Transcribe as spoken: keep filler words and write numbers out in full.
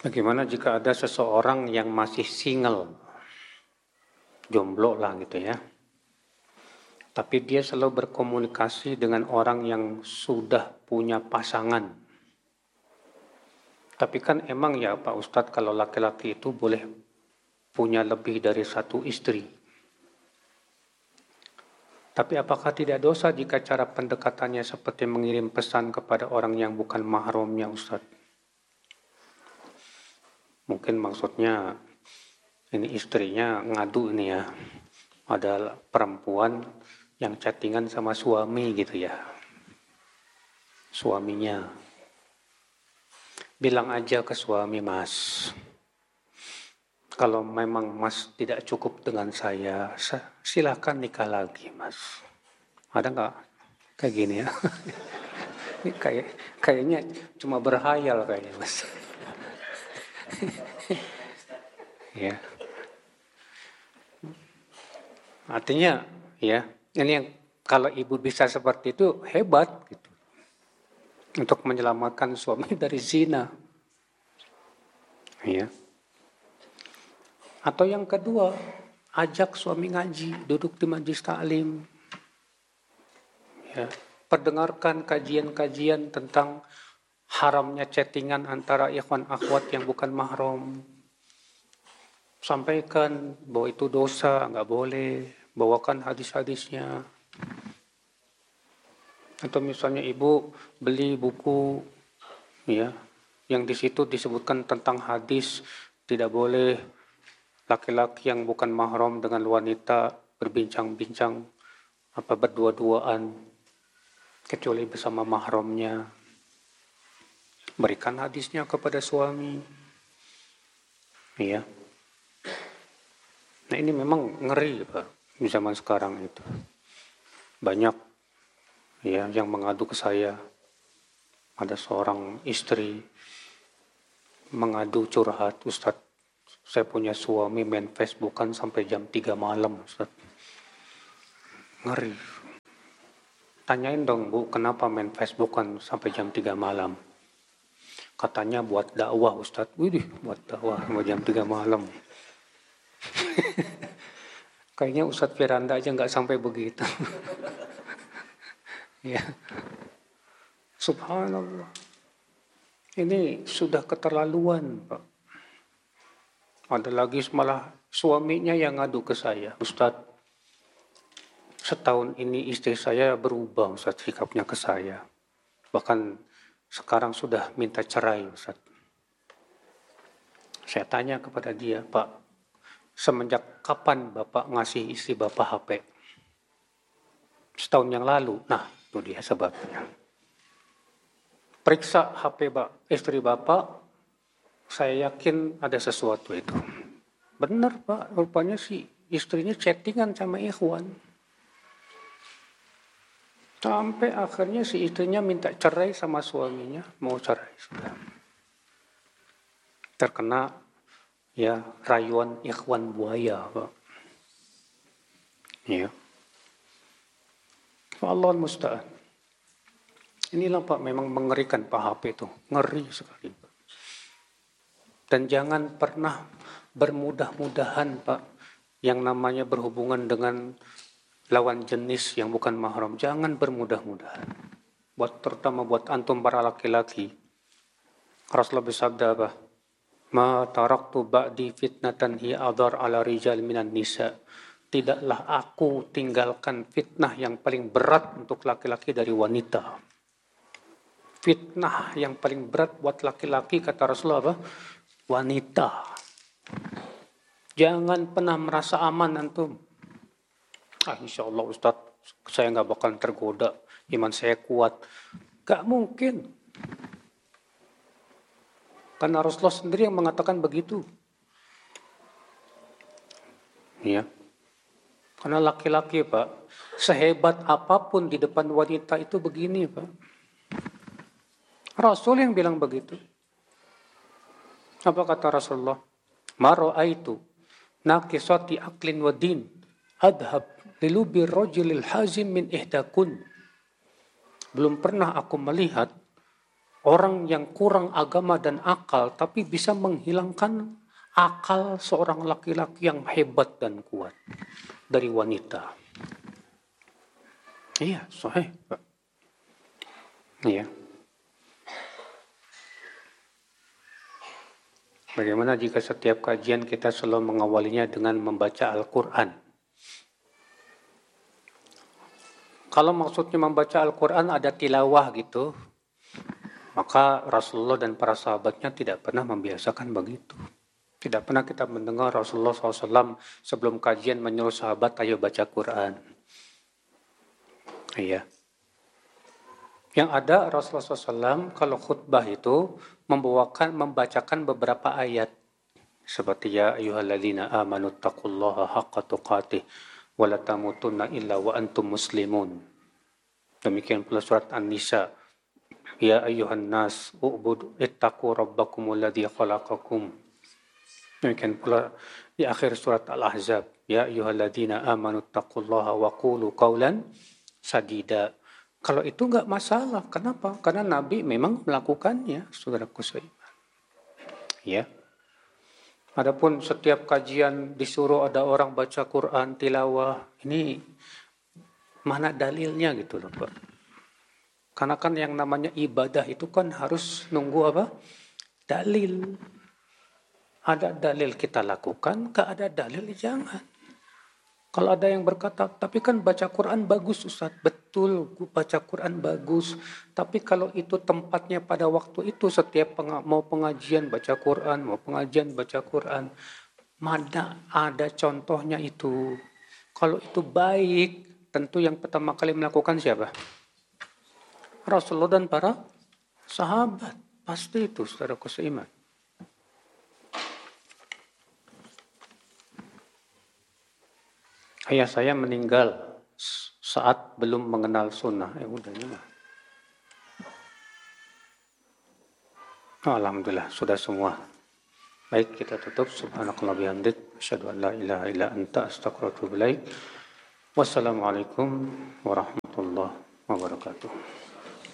Bagaimana jika ada seseorang yang masih single, jomblo lah gitu ya, tapi dia selalu berkomunikasi dengan orang yang sudah punya pasangan. Tapi kan emang ya Pak Ustadz, kalau laki-laki itu boleh punya lebih dari satu istri. Tapi apakah tidak dosa jika cara pendekatannya seperti mengirim pesan kepada orang yang bukan mahramnya Ustadz? Mungkin maksudnya ini istrinya ngadu ini ya, ada perempuan yang chattingan sama suami gitu ya. Suaminya bilang aja ke suami, Mas, kalau memang Mas tidak cukup dengan saya, silakan nikah lagi, Mas. Ada nggak kayak gini ya? Ini kayak kayaknya cuma berhayal kayaknya, Mas. Ya. Artinya ya, ini yang kalau ibu bisa seperti itu hebat gitu. Untuk menyelamatkan suami dari zina. Ya. Atau yang kedua, ajak suami ngaji, duduk di majelis taklim. Ya, perdengarkan kajian-kajian tentang haramnya chattingan antara ikhwan akhwat yang bukan mahram. Sampaikan bahwa itu dosa, nggak boleh. Bawakan hadis-hadisnya. Atau misalnya ibu beli buku, ya, yang di situ disebutkan tentang hadis tidak boleh laki-laki yang bukan mahram dengan wanita berbincang-bincang apa berdua-duaan kecuali bersama mahramnya. Berikan hadisnya kepada suami. Iya. Nah ini memang ngeri Pak di zaman sekarang itu. Banyak ya yang mengadu ke saya. Ada seorang istri mengadu curhat, Ustadz, saya punya suami main Facebookan sampai jam tiga malam, Ustadz. Ngeri. Tanyain dong Bu, kenapa main Facebookan sampai jam tiga malam? Katanya buat dakwah Ustadz. Widih, buat dakwah sampai jam tiga malam. Kayaknya Ustadz Firanda aja nggak sampai begitu. Ya, subhanallah. Ini sudah keterlaluan, Pak. Ada lagi malah suaminya yang ngadu ke saya, Ustadz. Setahun ini istri saya berubah, Ustadz, sikapnya ke saya. Bahkan sekarang sudah minta cerai, Ustadz. Saya tanya kepada dia, Pak, semenjak kapan Bapak ngasih istri Bapak H P? Setahun yang lalu. Nah, itu dia sebabnya. Periksa H P Pak, istri Bapak, saya yakin ada sesuatu itu. Benar Pak, rupanya si istrinya chattingan sama ikhwan. Sampai akhirnya si istrinya minta cerai sama suaminya, mau cerai sudah. Terkena ya rayuan ikhwan buaya, Pak. Ya. Allah musta'an. Inilah Pak memang mengerikan Pak H P itu, ngeri sekali Pak. Dan jangan pernah bermudah-mudahan Pak yang namanya berhubungan dengan lawan jenis yang bukan mahram. Jangan bermudah-mudahan. Buat terutama buat antum para laki-laki. Rasulullah bersabda apa? Ma taraktu ba'di fitnatan hi adhar ala rijal minan nisa. Tidaklah aku tinggalkan fitnah yang paling berat untuk laki-laki dari wanita. Fitnah yang paling berat buat laki-laki kata Rasulullah apa? Wanita. Jangan pernah merasa aman antum. Ah, insya Allah Ustaz, saya nggak bakal tergoda. Iman saya kuat. Gak mungkin. Karena Rasulullah sendiri yang mengatakan begitu. Ya. Karena laki-laki Pak, sehebat apapun di depan wanita itu begini Pak. Rasul yang bilang begitu. Apa kata Rasulullah? Ma ra'aitu naqisati aqlin wa din adhab lilubi rajulil hazim min ihdakun. Belum pernah aku melihat Orang yang kurang agama dan akal, tapi bisa menghilangkan akal seorang laki-laki yang hebat dan kuat dari wanita. Iya, sahih. Iya. Bagaimana jika setiap kajian kita selalu mengawalinya dengan membaca Al-Quran? Kalau maksudnya membaca Al-Quran ada tilawah gitu, maka Rasulullah dan para sahabatnya tidak pernah membiasakan begitu. Tidak pernah kita mendengar Rasulullah shallallahu alaihi wasallam sebelum kajian menyuruh sahabat, ayo baca Quran. Iya. Yang ada Rasulullah shallallahu alaihi wasallam kalau khutbah itu membawakan, membacakan beberapa ayat. Seperti ya ayyuhalladzina amanu taqullaha haqqa tuqatih wa la tamutunna illa wa antum muslimun. Demikian pula surat An-Nisa. Ya ayyuhan nas u'budu ittaqu rabbakumul ladzi khalaqakum. Demikian pula di akhir surat Al-Ahzab, ya ayyuhalladzina amanu taqullaha wa qulu qawlan sadida. Kalau itu enggak masalah. Kenapa? Karena Nabi memang melakukannya, saudaraku seiman. Ya. Adapun setiap kajian disuruh ada orang baca Quran tilawah, ini mana dalilnya gitu loh, Pak. Karena kan yang namanya ibadah itu kan harus nunggu apa? Dalil. Ada dalil kita lakukan, gak ada dalil jangan. Kalau ada yang berkata, tapi kan baca Quran bagus Ustaz. Betul, baca Quran bagus. Tapi kalau itu tempatnya pada waktu itu, setiap peng- mau pengajian baca Quran, mau pengajian baca Quran. Mana ada contohnya itu. Kalau itu baik, tentu yang pertama kali melakukan siapa? Rasulullah dan para sahabat. Pasti itu, saudaraku seiman. Ayah saya meninggal saat belum mengenal sunnah. Eh udah ini mah. Oh, alhamdulillah, sudah semua. Baik, kita tutup. Subhanakallah bihamdik. Asyhadu an la ilaha illa anta astaghfiruka wa atubu ilaik. Wassalamualaikum warahmatullahi wabarakatuh.